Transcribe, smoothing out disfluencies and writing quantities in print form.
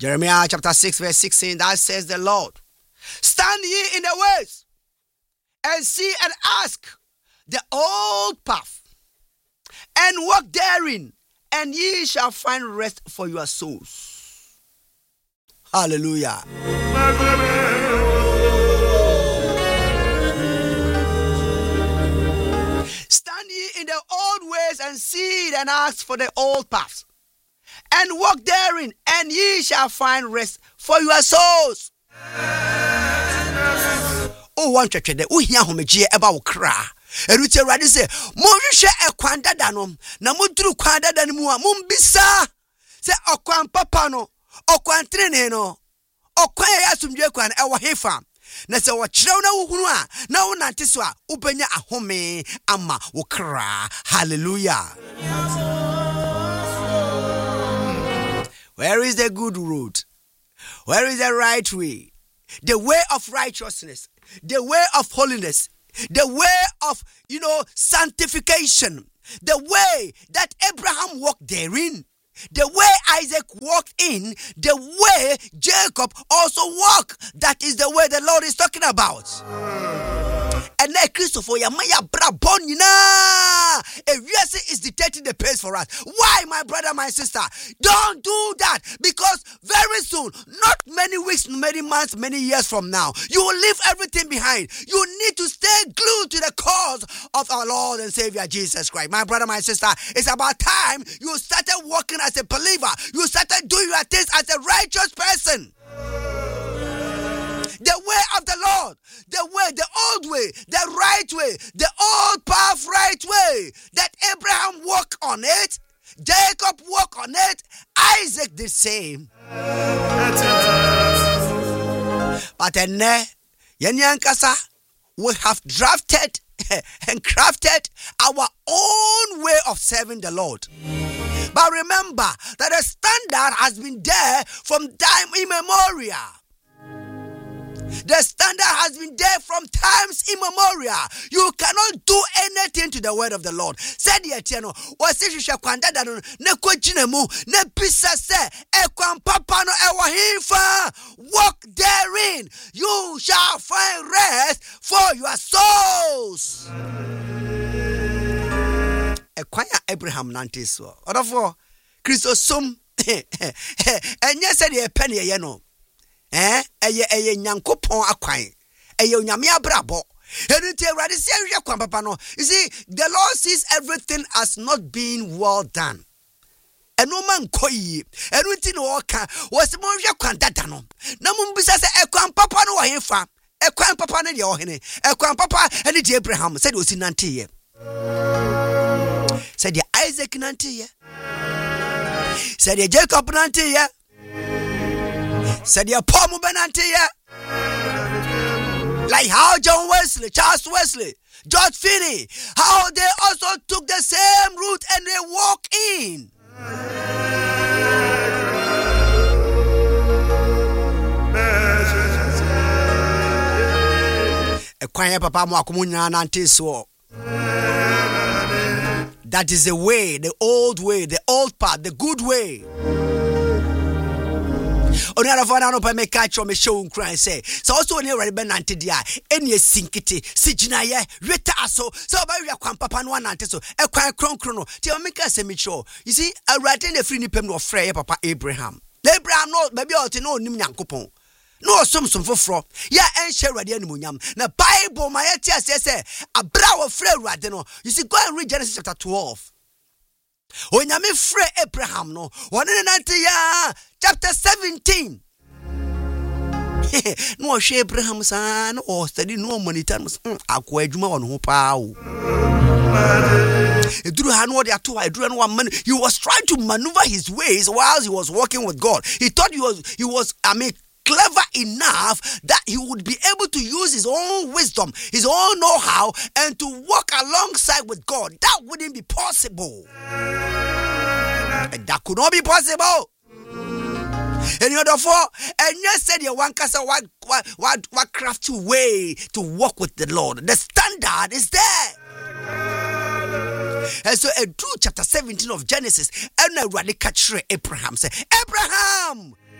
Jeremiah chapter 6 verse 16, that says the Lord, stand ye in the ways and see and ask the old path and walk therein, and ye shall find rest for your souls. Hallelujah. Stand ye in the old ways and see and ask for the old paths and walk therein, and ye shall find rest for your souls. Oh, one church, the Uhia Homeji about cra. Erute Radi say, Morisha e kwanda danom, na mudru kwanda danimua, mumbisa. Se okwan papano, okwan treneno, okwan yasumje kwan ewa hefa. Na se wachira na uhunu a, na unante so a, ubenya ahome ama wokra. Hallelujah. Where is the good road? Where is the right way? The way of righteousness, the way of holiness, the way of, sanctification, the way that Abraham walked therein, the way Isaac walked in, the way Jacob also walked. That is the way the Lord is talking about. And now Christopher Yamaya Brabonina is dictating the pace for us. Why, my brother, my sister? Don't do that, because very soon, not many weeks, many months, many years from now, you will leave everything behind. You need to stay glued to the cause of our Lord and Savior Jesus Christ. My brother, my sister, it's about time you started walking as a believer. You started doing your things as a righteous person. The way of the Lord, the way, the old way, the right way, the old path, right way, that Abraham walked on it, Jacob walked on it, Isaac the same. But then, Yanyankasa, we have drafted and crafted our own way of serving the Lord. But remember that the standard has been there from time immemorial. The standard has been there from times immemorial. You cannot do anything to the word of the Lord. Said the Etiano, was if you kwanda da no ne kwajinemu ne bisa se ekwan papa no ewahifa. Walk therein, you shall find rest for your souls. Ekwanya Abraham nantiso. Odafo Christosum and yes said ye penny yeno. Eye nyankopon akwan eye onyame abrabo enute awrade se ahwe kwan papa no. You see, the Lord sees everything as not being well done. Eno man koyi enute no oka wose mo hwe kwan dada no na mo mbisa se ekwan papa no wo hefa ekwan papa no de ohene ekwan papa ene de Abraham said osi nante ye said the Isaac nante ye said the Jacob nante ye said your Paul Benantia, like how John Wesley, Charles Wesley, George Finney, how they also took the same route and they walk in. Papa that is the way, the old path, the good way. Onara fana no pa me catch me show cry say so also ne were be nante dia eni esinkiti sigina ye weta aso so ba wi akwan papa no nante so ekwan kronkron no ti o me ka se me show. You see, awrade na free ni pem no frɛ papa Abraham no baby o ti no onim nyankopon no somsom foforo ya enhye awrade animonyam na Bible ma ye ti ase se abra wo frɛ awrade no. You see, go and read Genesis chapter 12. Onyame frɛ Abraham no one nante ya chapter 17. No hwe Abraham san o study no monitor akwa adwuma won ho pa o eduru ha no de ato eduru no man. He was trying to maneuver his ways while he was working with God. He thought he was clever enough that he would be able to use his own wisdom, his own know-how, and to walk alongside with God. That wouldn't be possible. And that could not be possible. And you therefore, and you said you want kasa what crafty way to walk with the Lord. The standard is there. And so, in chapter 17 of Genesis, and I really catch Abraham say, Abraham.